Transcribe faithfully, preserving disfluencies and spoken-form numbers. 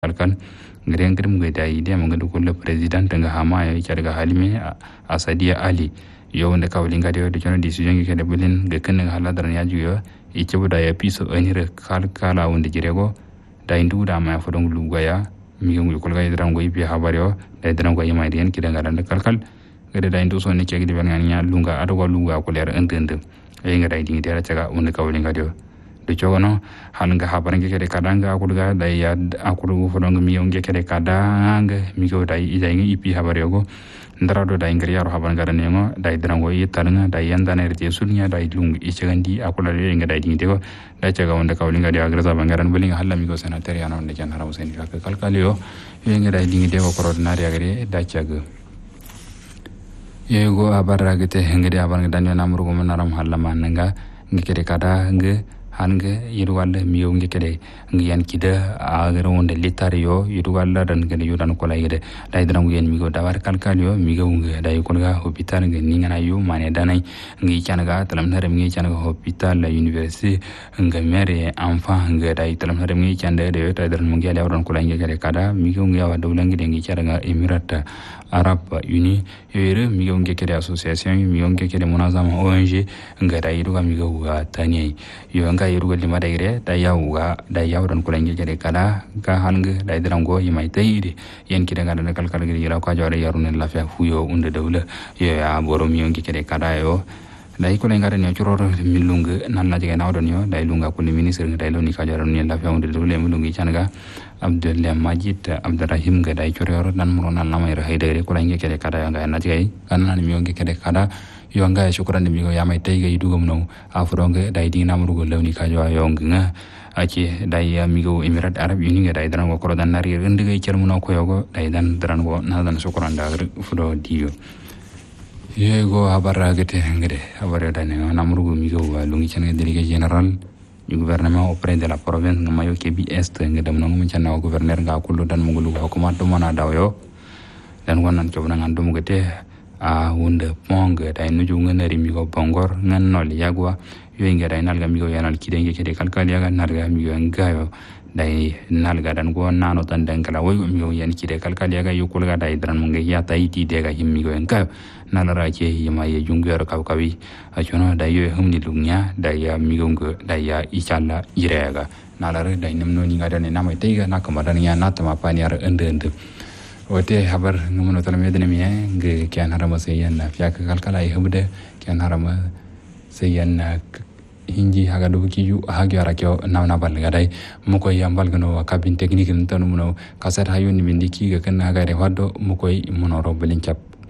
kalkal ngren ngrim ga dai ide mun ga kullu president nga hama ya kyar ga halime asadiya ali yo wanda kawlin ga da jono decision ga da bulin ga kan hala dar ya juyo ike buda ya piso anire kal kala wanda jirego da indu da ma fodon luga ya mi ngi kulga idran go ibi habaryo da idran go yima den kidan ga dan kalkal ga da indu so ne ke gidi ban ya lunga ado go lunga ko ler endende e nga dai dingi dera caga wanda kawlin ga do do jogono halanga habarange kede kadanga akulga da ya akulu fodon mi ngi kede kadanga mi go dai ida ngi ipi habaryo go ndarado da ingri yaro haban garan nengo da idran go yitarnga da yanda na rete sulnya da ilung ichagandi akula le nga dai dingi go da caga wanda kawlin ga dia agraza bangaran bulinga halla mi go senator ya non de jan haramu sen ka kalkalio e nga dai dingi de go coordinator agre da caga yego abarra gete ngede abarga danyo namru go naram halla mananga ngikere kada nge hange yiruwalla miyo ngikere ngiyan kida agara wonde litario yiruwalla dan gene yudan ko layede dai dan ngiyen migo dawar kalkalio migo nge dai ko ga hospital nge ningana yu mane danai ngi chanaga talam nare ngi chanaga hospital la university nge mere enfant nge dai talam nare ngi chande de dai dan ngi ala ron ko layede kare kada migo ngi awa dawlangi de ngi chanaga emirata arab uni yere migo nge kere association migo nge kere munazama O N G nge dai ruga migo ga tani yo nga yiruga lima daire da yawuga da yawran kulange jere kala ga hange da idrango yimai tayide yen kide ngada na kalkal giri yara ka jore yarun lafiya fuyo unde dawla yo ya borom yo ngi kede kada yo dai ko ngada ne churoro milunga nan la jega nawdon yo dai lunga ko ni ministre dai loni ka jore ni lafiya unde dawla milungi chanaga abdullah majid abdurrahim ga dai churoro nan mo nan lamay ra haydere ko ngi kede kada nga na jega kan nan mi ngi kede kada yo nga shukran mi go yamai tayga idugum no afronge dai di namrugo lawni ka jo yonga aci dai mi go emirat arab uni ga dai dan go ko dan nari rende ga cermuno ko yogo dai dan dan go na dan shukran da fudo dio yego habara gete ngede habara dan namrugo mi go lungi chane délégué général du gouvernement auprès de la province ngamayo ke bi est ngedam no mun channa gouverneur ga kullu dan mo gulu hokuma to mona dawo dan wonan cobna ngandum gete a wunda ponga dai nuju nganari mi go bongor ngan nol yagwa yo inga dai nalga mi go yanal kidenge kede kalkal yaga nalga mi go ngayo dai nalga dan go nano tan dan kala wo mi go yan kide kalkal yaga yo kulga dai dan munga ya tai ti de ga himmi go ngayo nalara ke yima ye jungyo kaw kawi a chono dai yo humni lugnya dai ya mi go dai ya inshallah irega nalara dai namno ni ngada ne namai teiga nakamadan ya natama pani ar ende ende wote habar ngumno tala medene mi nge kyan harama sayan na fiaka kalkala ay hubde kyan harama sayan na hinji haga do ki yu hagi ara kyo nawna bal gadai muko yambal gno kabin technique ntanu muno kasat hayo ni bindiki ga kan haga re wado muko muno ro belin chap